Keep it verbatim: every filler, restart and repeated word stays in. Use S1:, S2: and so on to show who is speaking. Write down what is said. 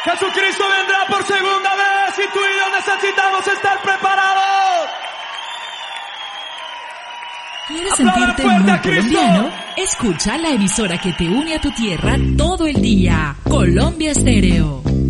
S1: Jesucristo vendrá por segunda vez y tú y yo necesitamos estar preparados.
S2: ¿Quieres sentirte muy colombiano? Escucha la emisora que te une a tu tierra todo el día. Colombia Estéreo.